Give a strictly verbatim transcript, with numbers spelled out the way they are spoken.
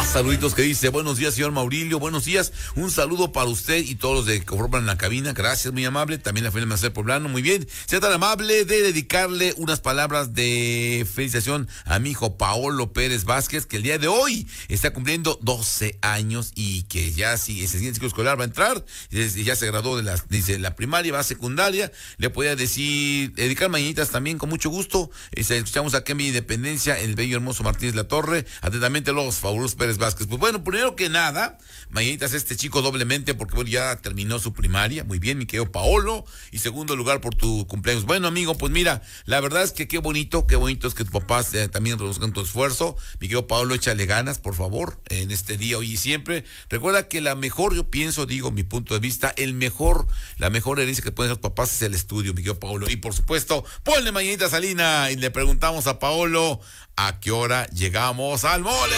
saluditos que dice, buenos días, señor Maurilio, buenos días, un saludo para usted y todos los de que conforman la cabina, gracias, muy amable, también la familia Marcel Poblano, muy bien, sea tan amable de dedicarle unas palabras de felicitación a mi hijo Paolo Pérez Vázquez, que el día de hoy está cumpliendo doce años y que ya si ese siguiente ciclo escolar va a entrar, ya se graduó de la, dice, la primaria, va a secundaria, le podía decir, dedicar mañanitas también con mucho gusto, escuchamos aquí en mi Independencia, en el bello hermoso Martínez La Torre, atentamente los fabulosos Pérez Vázquez. Pues bueno, primero que nada, mañanitas a este chico doblemente porque bueno, ya terminó su primaria, muy bien, mi querido Paolo, y segundo lugar por tu cumpleaños. Bueno, amigo, pues mira, la verdad es que qué bonito, qué bonito es que tus papás eh, también reconozcan tu esfuerzo. Mi querido Paolo, échale ganas, por favor, en este día, hoy y siempre. Recuerda que la mejor, yo pienso, digo, mi punto de vista, el mejor, la mejor herencia que pueden hacer los papás es el estudio, mi querido Paolo. Y por supuesto, ponle mañanitas a Lina y le preguntamos a Paolo a qué hora llegamos al mole.